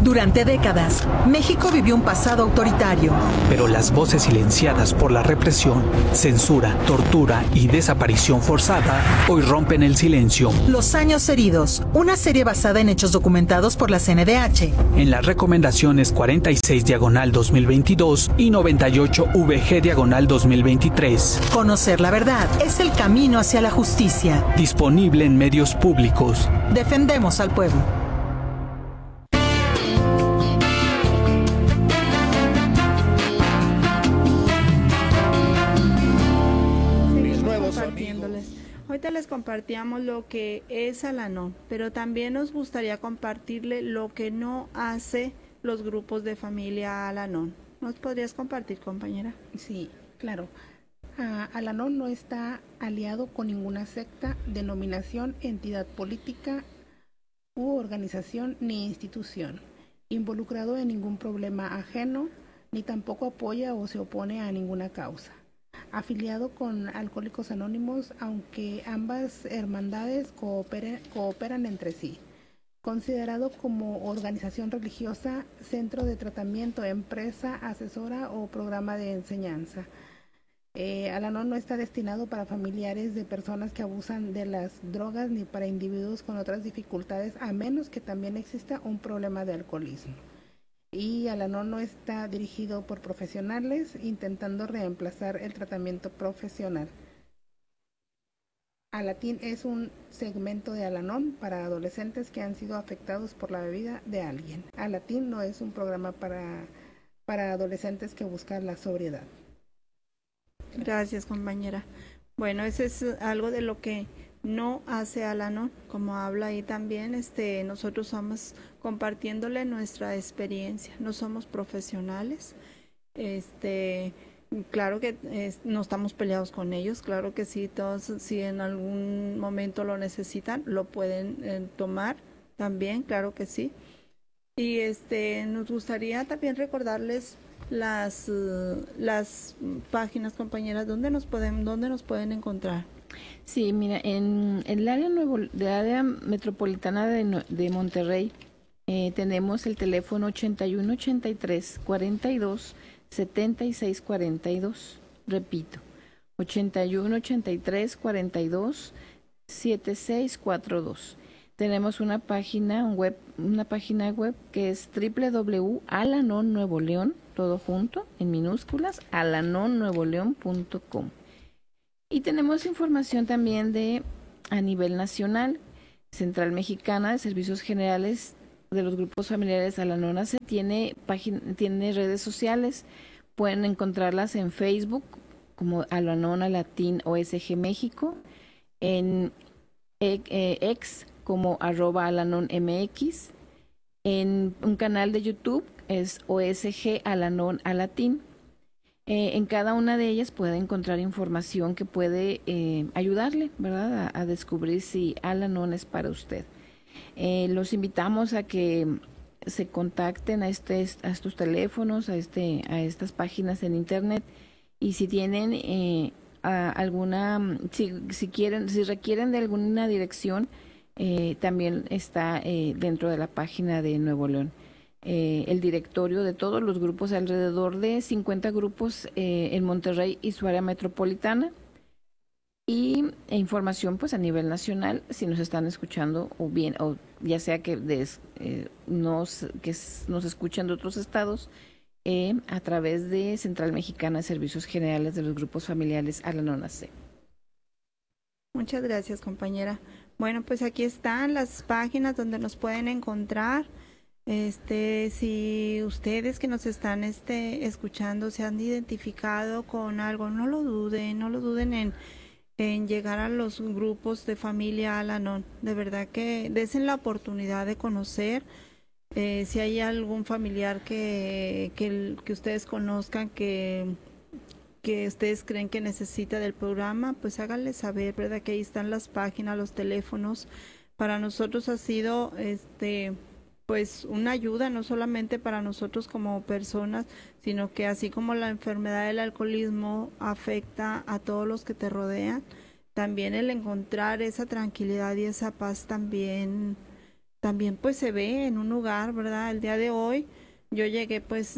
Durante décadas, México vivió un pasado autoritario. Pero las voces silenciadas por la represión, censura, tortura y desaparición forzada hoy rompen el silencio. Los años heridos, una serie basada en hechos documentados por la CNDH. En las recomendaciones 46/2022 y 98/VG/2023. Conocer la verdad es el camino hacia la justicia. Disponible en medios públicos. Defendemos al pueblo. Ahorita les compartíamos lo que es Al-Anon, pero también nos gustaría compartirle lo que no hace los grupos de familia Al-Anon. ¿Nos podrías compartir, compañera? Sí, claro. Al-Anon no está aliado con ninguna secta, denominación, entidad política u organización ni institución, involucrado en ningún problema ajeno, ni tampoco apoya o se opone a ninguna causa. Afiliado con Alcohólicos Anónimos, aunque ambas hermandades cooperan entre sí. Considerado como organización religiosa, centro de tratamiento, empresa, asesora o programa de enseñanza. Al-Anon no está destinado para familiares de personas que abusan de las drogas ni para individuos con otras dificultades, a menos que también exista un problema de alcoholismo. Y Al-Anon no está dirigido por profesionales intentando reemplazar el tratamiento profesional. Alatín es un segmento de Al-Anon para adolescentes que han sido afectados por la bebida de alguien. Alatín no es un programa para adolescentes que buscan la sobriedad. Gracias, compañera. Bueno, ese es algo de lo que no hace Al-Anon, como habla ahí también. Nosotros somos compartiéndole nuestra experiencia, no somos profesionales. Claro que no estamos peleados con ellos, claro que sí, todos si en algún momento lo necesitan, lo pueden tomar también, claro que sí. Y nos gustaría también recordarles las páginas, compañeras, dónde nos pueden encontrar. Sí, mira, en el área metropolitana de Monterrey tenemos el teléfono 81 83 42 76 42. Repito, 81 83 42 76 42. Tenemos una página web que es www.alanonnuevoleon, todo junto, en minúsculas, alanonnuevoleon.com. Y tenemos información también a nivel nacional. Central Mexicana de Servicios Generales de los Grupos Familiares Al-Anon tiene redes sociales. Pueden encontrarlas en Facebook como Al-Anon Alatín OSG México, en X como @AlanonMX, en un canal de YouTube es OSG Al-Anon Alatín. En cada una de ellas puede encontrar información que puede ayudarle, ¿verdad?, a descubrir si Al-Anon es para usted. Los invitamos a que se contacten a estos teléfonos, a estas páginas en internet, y si tienen si requieren de alguna dirección, también está dentro de la página de Nuevo León. El directorio de todos los grupos, alrededor de 50 grupos en Monterrey y su área metropolitana, e información pues a nivel nacional, si nos están escuchando, o ya sea que nos escuchan de otros estados, a través de Central Mexicana de Servicios Generales de los Grupos Familiares Al-Anon AC. Muchas gracias, compañera. Bueno, pues aquí están las páginas donde nos pueden encontrar. Si ustedes que nos están escuchando se han identificado con algo, no lo duden en llegar a los grupos de familia Al-Anon. De verdad que desen la oportunidad de conocer. Si hay algún familiar que ustedes conozcan que ustedes creen que necesita del programa, pues háganle saber, ¿verdad? Que ahí están las páginas, los teléfonos. Para nosotros ha sido pues una ayuda, no solamente para nosotros como personas, sino que así como la enfermedad del alcoholismo afecta a todos los que te rodean, también el encontrar esa tranquilidad y esa paz también también pues se ve en un lugar, ¿verdad? El día de hoy yo llegué pues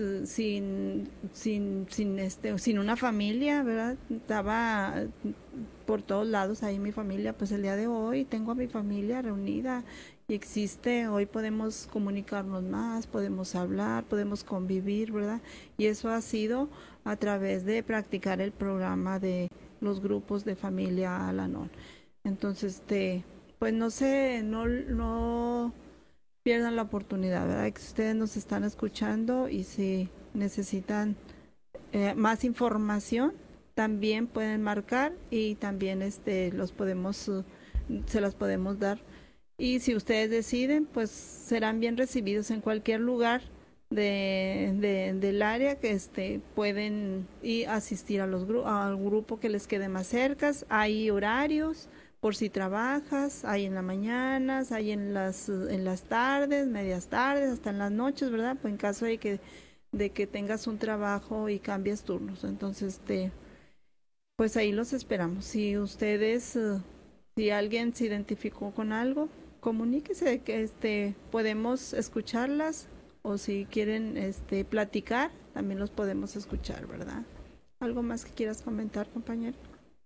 sin una familia, ¿verdad? Estaba por todos lados ahí mi familia, pues el día de hoy tengo a mi familia reunida y existe, hoy podemos comunicarnos más, podemos hablar, podemos convivir, ¿verdad? Y eso ha sido a través de practicar el programa de los grupos de familia Al-Anon. Entonces, pues no sé, no pierdan la oportunidad, ¿verdad? Que ustedes nos están escuchando y si necesitan más información, también pueden marcar y también se las podemos dar. Y si ustedes deciden, pues serán bien recibidos en cualquier lugar del área que pueden ir a asistir a al grupo que les quede más cerca. Hay horarios por si trabajas, hay en las mañanas, hay en las tardes, medias tardes, hasta en las noches, ¿verdad? Pues en caso de que tengas un trabajo y cambies turnos. Entonces, pues ahí los esperamos. Si ustedes, si alguien se identificó con algo, comuníquese, que podemos escucharlas, o si quieren platicar, también los podemos escuchar, ¿verdad? ¿Algo más que quieras comentar, compañero?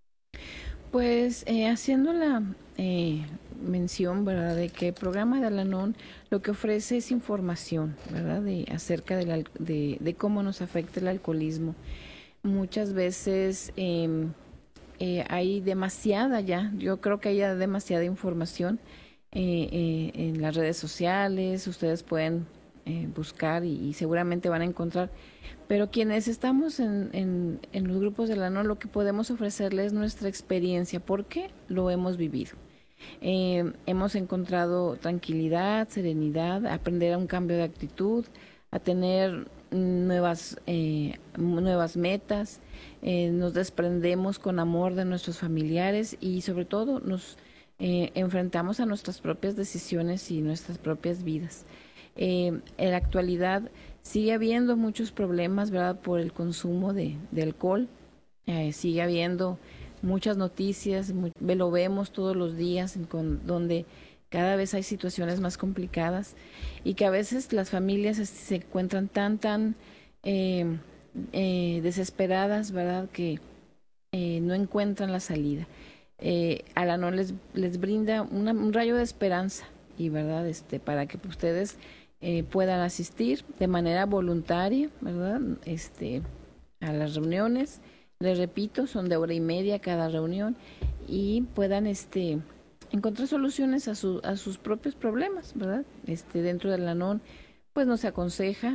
Pues haciendo la mención, ¿verdad?, de que el programa de Al-Anon lo que ofrece es información, ¿verdad?, acerca de cómo nos afecta el alcoholismo. Muchas veces hay demasiada yo creo que hay ya demasiada información en las redes sociales. Ustedes pueden buscar y seguramente van a encontrar, pero quienes estamos en los grupos de Al-Anon, lo que podemos ofrecerles es nuestra experiencia, porque lo hemos vivido. Hemos encontrado tranquilidad, serenidad, aprender a un cambio de actitud, a tener nuevas metas, nos desprendemos con amor de nuestros familiares y sobre todo nos enfrentamos a nuestras propias decisiones y nuestras propias vidas. En la actualidad sigue habiendo muchos problemas, ¿verdad?, por el consumo de alcohol. Sigue habiendo muchas noticias, lo vemos todos los días, donde cada vez hay situaciones más complicadas y que a veces las familias se encuentran tan desesperadas, ¿verdad?, que no encuentran la salida. Al-Anon les brinda un rayo de esperanza, y verdad, para que ustedes puedan asistir de manera voluntaria, ¿verdad?, a las reuniones. Les repito, son de 1:30 cada reunión, y puedan encontrar soluciones a sus propios problemas, ¿verdad? Dentro del Al-Anon, pues nos aconseja